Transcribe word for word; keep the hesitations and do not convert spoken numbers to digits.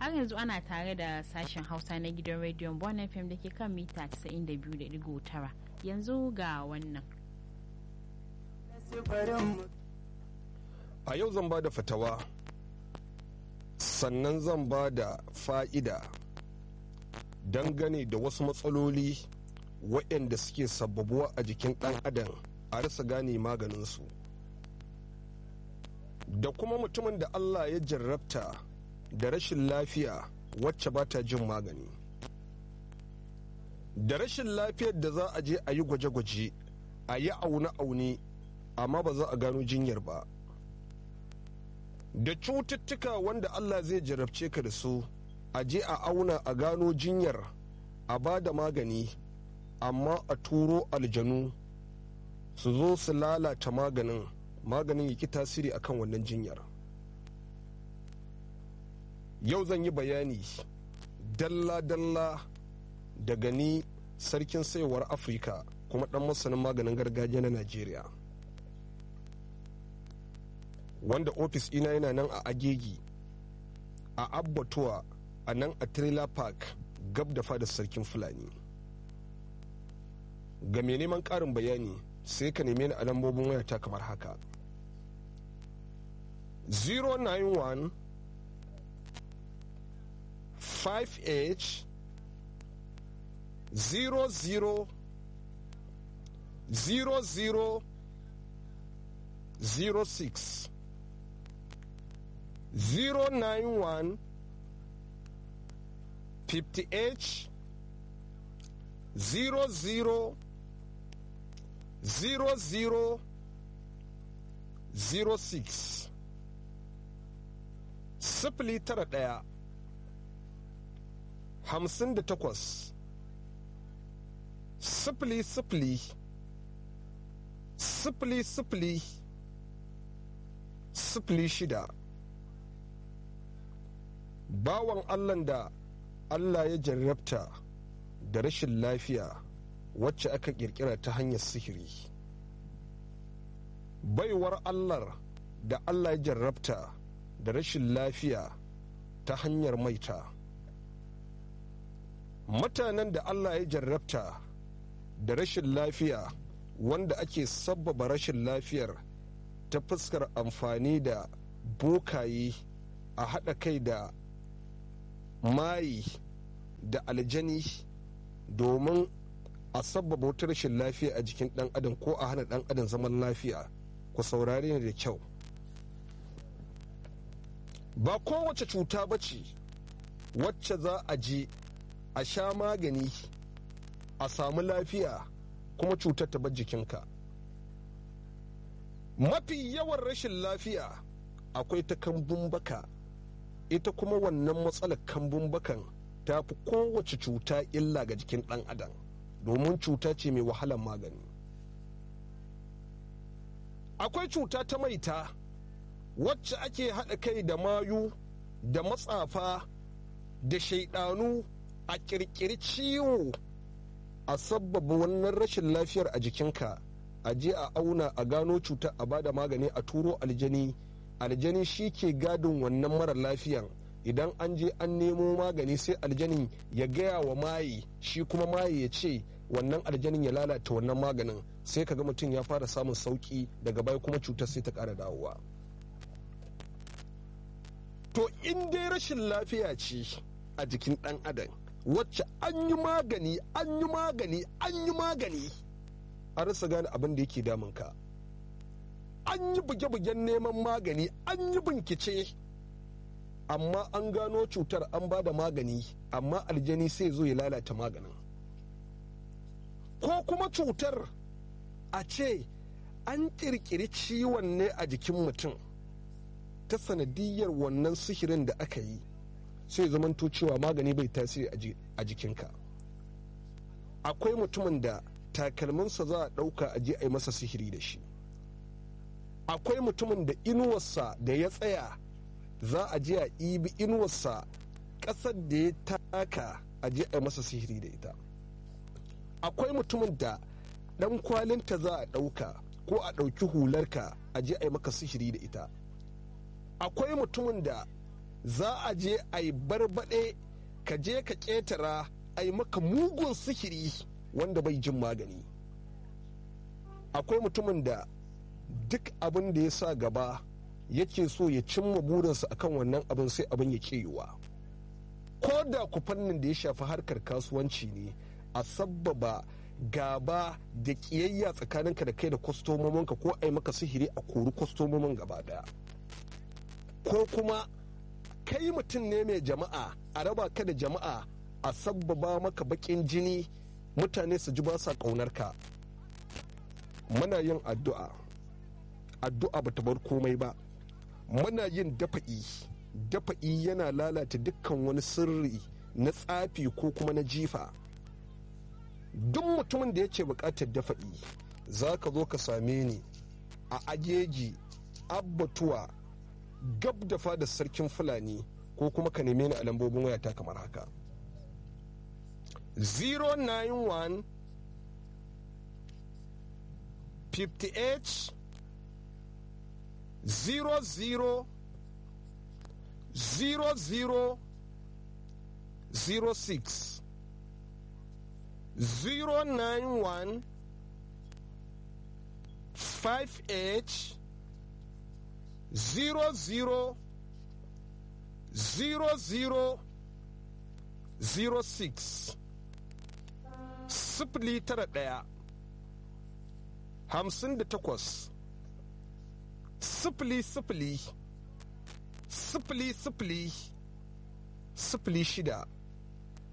har yanzu ana tare da sashen Hausa na gidan rediyon Bon F M da ke kan mita casa'in da biyu da digo tara. Yanzu ga wannan. A yau zan ba da fatawa, sannan zan ba da fa'ida dangane da wasu matsaloli waɗanda suke sababuwa a jikin ɗan adam a rasa gane maganinsu, da kuma mutumin da Allah ya jarrabta da rashin lafiya wacce ba ta jin magani, da rashin lafiyar da za a je a yi gwaje-gwaje a yi aune-aune amma ba za a gano jinyar ba, da cututtuka wanda Allah zai jarrabce ka da su a je a auna a gano jinyar a ba da magani amma a turo aljanu su zo su lalata maganin maganin ya ki tasiri akan wannan jinyar. Yau zan yi bayani dalla-dalla daga ni sarkin sayarwar Afirka kuma dan masanin maganin gargajiya na Najeriya, wanda ofis ina yana nan a Agegi a Abbatuwa a nan a Trailer Park gab da fadar sarkin Fulani. Ga mai neman ƙarin bayani sai ka neme ni a lambobin wayata kamar haka: zero nine one five eight zero zero zero zero zero six zero nine one fifty eight zero zero zero zero zero six. Sifili tara ɗaya hamsin da takwas sifili sifili sifili sifili sifili shida. Bawan Allahn da Allah ya jarrabta da rashin lafiya wacce aka kirkira ta hanyar sihiri, baiwar Allah da Allah ya jarrabta da rashin lafiya ta hanyar maita, mutanen da Allah ya jarrabta da rashin lafiya wanda ake sabbaba rashin lafiyar ta fuskar amfani da bokaye a haɗa kai da mayi da aljani domin a sabbaba wata rashin lafiya a jikin ɗan adam ko a hana ɗan adam zaman lafiya. Ku saurare ni da kyau, ba kowace cuta ba ce wacce za a je a sha magani a samu lafiya kuma cutar ta bar jikinka. Mafi yawan rashin lafiya akwai ta kambun baka, ita kuma wannan matsalar kambun bakan ta fi kowace cuta illa ga jikin ɗan adam domin cuta ce mai wahalar magani. Akwai cuta ta maita wacce ake haɗa kai da mayu da matsafa da shaidanu a ƙirƙiri ciwo a sabbaba wannan rashin lafiyar a jikinka, a je a auna a gano cuta a bada magani a turo aljani. Aljani shi ke gadin wannan marar lafiyan, idan an je an nemo magani sai aljanin ya gaya wa maye, shi kuma maye ya ce wannan aljanin ya lalata wannan maganin, sai kaga mutum ya fara samun sauki daga baya kuma cutar sai ta ƙara dawowa. To in dai rashin lafiya ce a jikin ɗan adam wacce an yi magani an yi magani an yi magani an rasa gane abin da yake damunka, an yi buge-bugen neman magani an yi bincike amma an gano cutar an ba da magani amma aljani sai zo ya lalata maganin, ko kuma cutar a ce an ƙirƙiri ciwon ne a jikin mutum ta sanadiyar wannan sihirin da aka yi, sai zamanto cewa magani bai tasiri a jikinka. Akwai mutumin da takalminsa za a ɗauka a je a yi masa sihiri da shi, akwai mutumin da inuwarsa da ya tsaya za a je a ibi inuwarsa ƙasar da ya taka a je a yi masa sihiri da ita, akwai mutumin da ɗan kwalinta za a ɗauka ko a ɗauki hularka a je a yi maka sihiri da ita, akwai mutumin da za a je a yi barbaɗe ka je ka ƙetara a yi maka mugun sihiri wanda bai jin magani. Akwai mutumin da duk abin da ya sa gaba yake so ya cimma burinsa akan wannan abin sai abin ya yiwuwa. Ko da ku fannin da ya shafi harkar kasuwanci ne, a sabbaba gaba da ƙiyayya tsakaninka da kai da kwastomominka, ko a yi maka sihiri a kori kwastomomin gaba daya, ko kuma kai mutum ne mai jama'a a raba ka da jama'a, a sabbaba maka baƙin jini, mutane su ji ba sa ƙaunarka. Muna yin addu'a, addu'a ba ta bar komai ba. Muna yin dafa'i, dafa'i yana lalata dukkan wani sirri na tsafi ko kuma na jifa. Duk mutumin da yake buƙatar dafa'i za ka zo ka same ni a ajeji abbatuwa gab da fadar sarkin fulani, ko kuma ka neme ni a lambobin wayata kamar haka: zero nine one fifty-eight zero zero zero zero zero six, zero nine one five eight zero zero zero zero zero six. Sifili tara ɗaya hamsin da takwas sifili sifili sifili sifili sifili shida.